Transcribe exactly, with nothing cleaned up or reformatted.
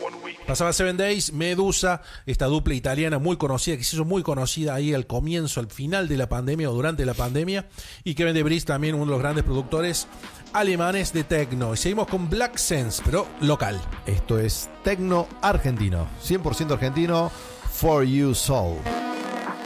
Pasaba Seven Days, Medusa, esta dupla italiana muy conocida, que se hizo muy conocida ahí al comienzo, al final de la pandemia o durante la pandemia, y Kevin De Vries también uno de los grandes productores alemanes de techno. Y seguimos con Black Sense, pero local. Esto es techno argentino, cien por ciento argentino, For You Soul.